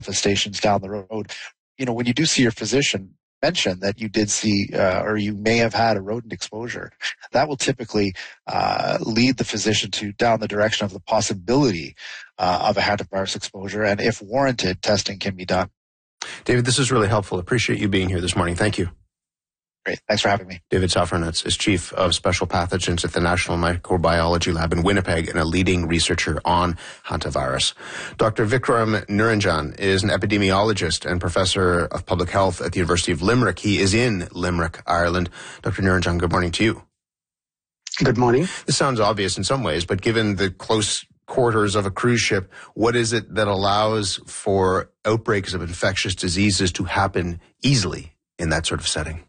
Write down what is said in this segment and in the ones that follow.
manifestations down the road. When you do see your physician, mention that you did see or you may have had a rodent exposure, that will typically lead the physician to down the direction of the possibility of a hantavirus exposure, and if warranted, testing can be done. David, this is really helpful. Appreciate you being here this morning. Thank you. Great. Thanks for having me. David Safranetz is Chief of Special Pathogens at the National Microbiology Lab in Winnipeg and a leading researcher on hantavirus. Dr. Vikram Niranjan is an epidemiologist and professor of public health at the University of Limerick. He is in Limerick, Ireland. Dr. Niranjan, good morning to you. Good morning. This sounds obvious in some ways, but given the close quarters of a cruise ship, what is it that allows for outbreaks of infectious diseases to happen easily in that sort of setting?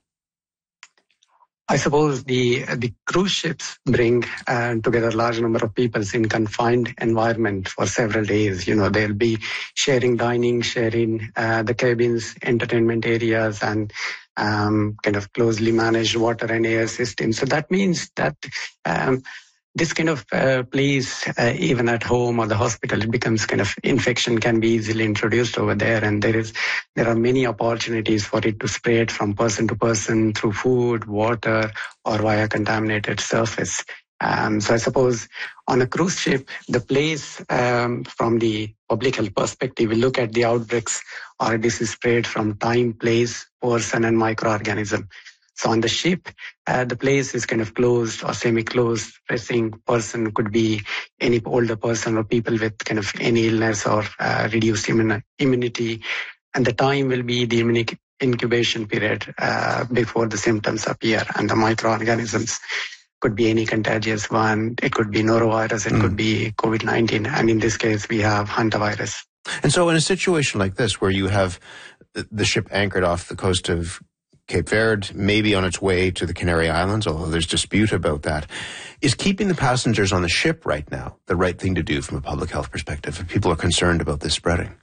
I suppose the cruise ships bring together a large number of people in confined environment for several days. They'll be sharing dining, sharing the cabins, entertainment areas, and kind of closely managed water and air systems. So that means that this kind of place, even at home or the hospital, it becomes kind of infection can be easily introduced over there. And there are many opportunities for it to spread from person to person through food, water, or via contaminated surface. So I suppose on a cruise ship, the place from the public health perspective, we look at the outbreaks or disease spread from time, place, person, and microorganism. So on the ship, the place is kind of closed or semi-closed. Facing person could be any older person or people with kind of any illness or reduced immunity. And the time will be the incubation period before the symptoms appear. And the microorganisms could be any contagious one. It could be norovirus. It could be COVID-19. And in this case, we have hantavirus. And so in a situation like this, where you have the ship anchored off the coast of Cape Verde, maybe on its way to the Canary Islands, although there's dispute about that, is keeping the passengers on the ship right now the right thing to do from a public health perspective if people are concerned about this spreading?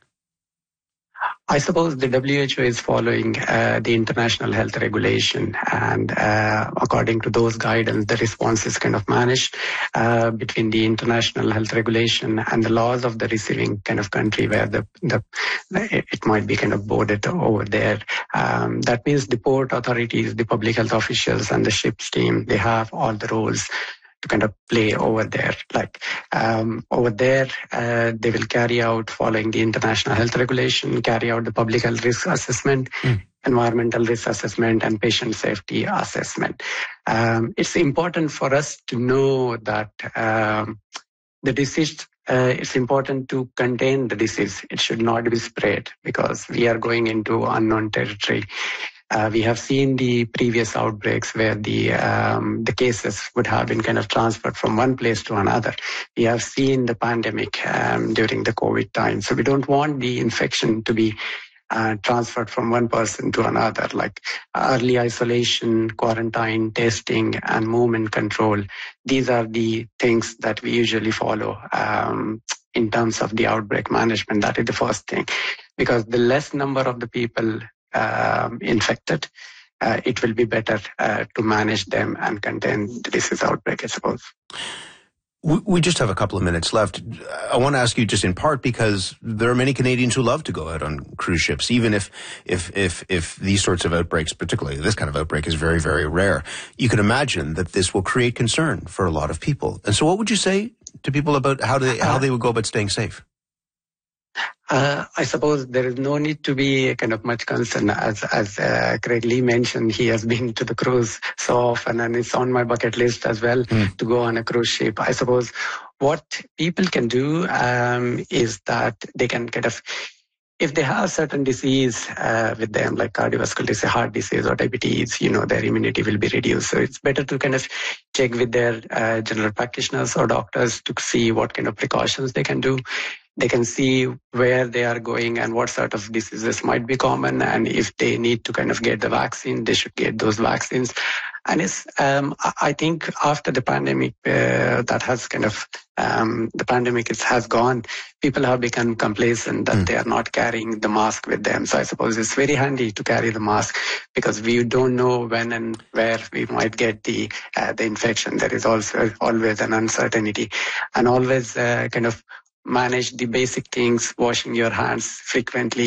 I suppose the WHO is following the international health regulation, and according to those guidance, the response is kind of managed between the international health regulation and the laws of the receiving kind of country where it might be kind of boarded over there. That means the port authorities, the public health officials, and the ship's team, they have all the roles to kind of play over there. Over there, they will carry out, following the international health regulation, carry out the public health risk assessment, environmental risk assessment, and patient safety assessment. It's important for us to know that the disease, it's important to contain the disease. It should not be spread because we are going into unknown territory. We have seen the previous outbreaks where the cases would have been kind of transferred from one place to another. We have seen the pandemic during the COVID time. So we don't want the infection to be transferred from one person to another, like early isolation, quarantine, testing, and movement control. These are the things that we usually follow in terms of the outbreak management. That is the first thing, because the less number of the people infected, it will be better to manage them and contain the disease outbreak, I suppose. We just have a couple of minutes left. I want to ask you just in part because there are many Canadians who love to go out on cruise ships, even if these sorts of outbreaks, particularly this kind of outbreak, is very, very rare. You can imagine that this will create concern for a lot of people. And so what would you say to people about how they would go about staying safe? I suppose there is no need to be kind of much concern. As Craig Lee mentioned, he has been to the cruise so often, and it's on my bucket list as well to go on a cruise ship. I suppose what people can do is that they can kind of, if they have certain disease with them, like cardiovascular disease, heart disease, or diabetes, their immunity will be reduced. So it's better to kind of check with their general practitioners or doctors to see what kind of precautions they can do. They can see where they are going and what sort of diseases might be common. And if they need to kind of get the vaccine, they should get those vaccines. And I think after the pandemic, that has kind of, the pandemic has gone, people have become complacent that they are not carrying the mask with them. So I suppose it's very handy to carry the mask because we don't know when and where we might get the infection. There is also always an uncertainty, and always kind of manage the basic things, washing your hands frequently,